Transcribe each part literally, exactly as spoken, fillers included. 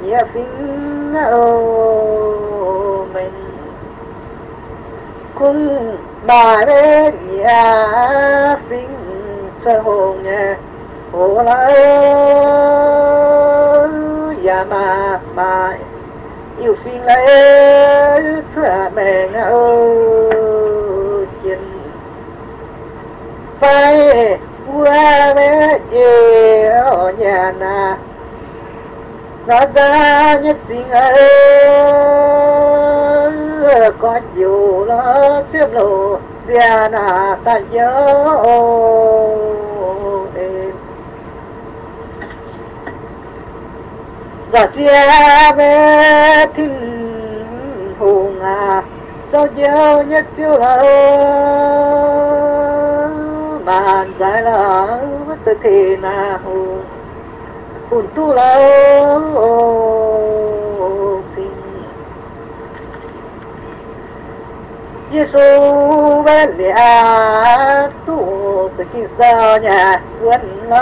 nhẹ phình ô mình cũng bà bé nhẹ phình sơ hồn nhẹ ô la ya mà mà yêu phình lấy sữa mẹ ô chân phải qua bé yêu nhà na nó ra nhất tình ơi có nhiều nó xếp lộ xe na ta nhớ em giờ xe bé thinh hùng à sao nhớ nhất chiều là màn dài là sẽ thế nào hồn tu là xin Giêsu bé lẽ tu sẽ kinh sao nhà quân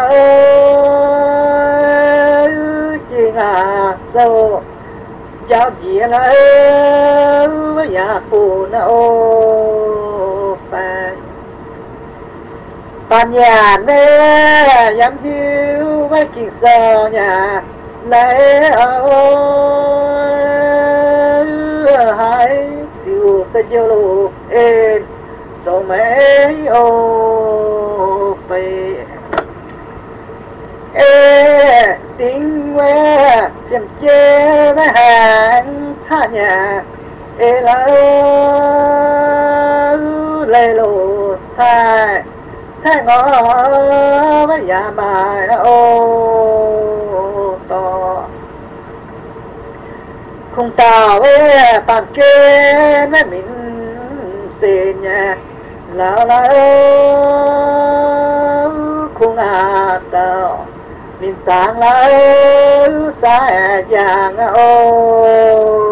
ơi chỉ là sâu giáo gì là nhà phụ nâu phải bàn nhà nè dám yêu với kinh sao nhà lấy ơi hãy tiêu sẽ yêu lù ên cho mấy ô phải ê tiếng quê phiền chê với hàng xa nhà ê là lê lù sai sai ngõ với nhà bài ô to không tao với bàn kê với mình xin nhà là là không à tao mình sáng là xa vàng ô